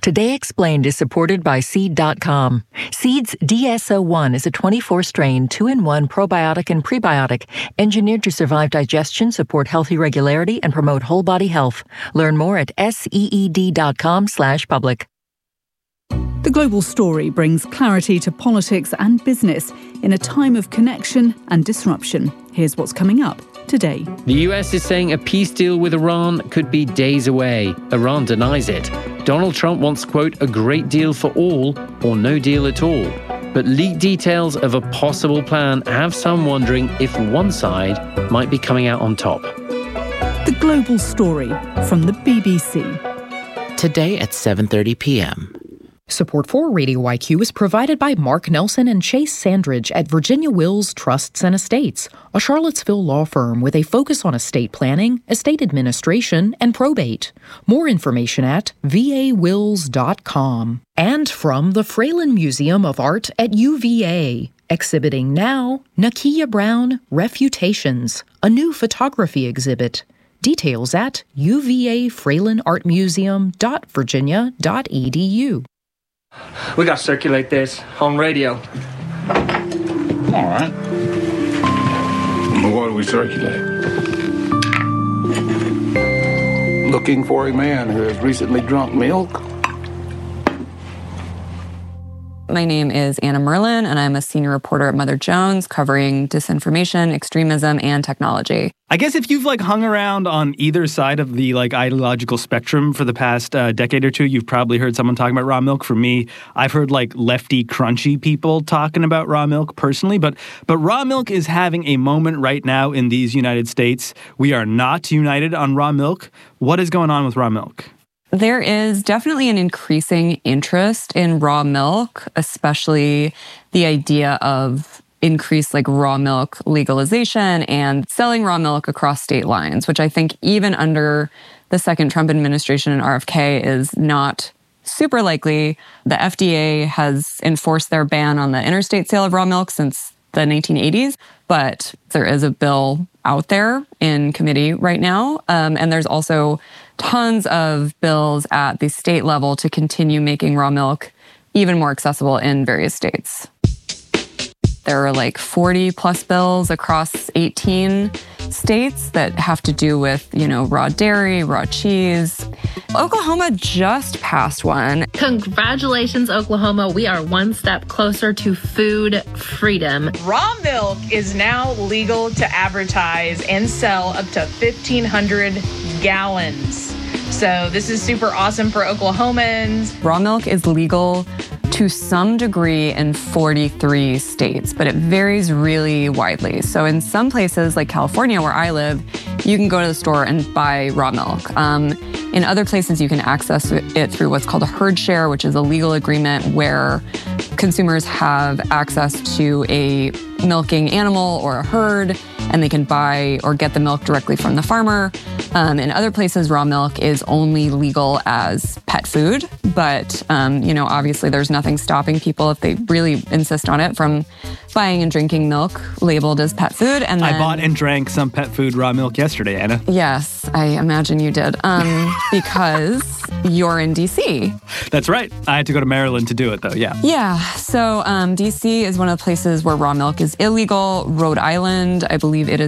Today Explained is supported by Seed.com. Seed's DSO1 is a 24-strain, 2-in-1 probiotic and prebiotic engineered to survive digestion, support healthy regularity, and promote whole body health. Learn more at seed.com/public. The Global Story brings clarity to politics and business in a time of connection and disruption. Here's what's coming up today. The US is saying a peace deal with Iran could be days away. Iran denies it. Donald Trump wants, quote, a great deal for all or no deal at all. But leaked details of a possible plan have some wondering if one side might be coming out on top. The Global Story from the BBC. Today at 7:30 p.m. Support for Radio IQ is provided by Mark Nelson and Chase Sandridge at Virginia Wills Trusts and Estates, a Charlottesville law firm with a focus on estate planning, estate administration, and probate. More information at vawills.com. And from the Fralin Museum of Art at UVA. Exhibiting now, Nakia Brown, Refutations, a new photography exhibit. Details at uvafralinartmuseum.virginia.edu. We gotta circulate this on radio. All right. Well, what do we circulate? Looking for a man who has recently drunk milk. My name is Anna Merlin, and I'm a senior reporter at Mother Jones covering disinformation, extremism, and technology. I guess if you've hung around on either side of the ideological spectrum for the past decade or two, you've probably heard someone talking about raw milk. For me, I've heard lefty, crunchy people talking about raw milk personally, but raw milk is having a moment right now in these United States. We are not united on raw milk. What is going on with raw milk? There is definitely an increasing interest in raw milk, especially the idea of increased raw milk legalization and selling raw milk across state lines, which I think even under the second Trump administration and RFK is not super likely. The FDA has enforced their ban on the interstate sale of raw milk since the 1980s, but there is a bill out there in committee right now. And there's also tons of bills at the state level to continue making raw milk even more accessible in various states. There are 40 plus bills across 18 states that have to do with, raw dairy, raw cheese. Oklahoma just passed one. Congratulations, Oklahoma. We are one step closer to food freedom. Raw milk is now legal to advertise and sell up to 1,500 gallons. So this is super awesome for Oklahomans. Raw milk is legal to some degree in 43 states, but it varies really widely. So in some places like California, where I live, you can go to the store and buy raw milk. In other places, you can access it through what's called a herd share, which is a legal agreement where consumers have access to a milking animal or a herd, and they can buy or get the milk directly from the farmer. In other places, raw milk is only legal as pet food, but obviously there's nothing stopping people if they really insist on it from buying and drinking milk labeled as pet food. And then, I bought and drank some pet food raw milk yesterday, Anna. Yes, I imagine you did, because you're in D.C. That's right. I had to go to Maryland to do it, though, yeah. Yeah, so D.C. is one of the places where raw milk is illegal. Rhode Island, I believe it is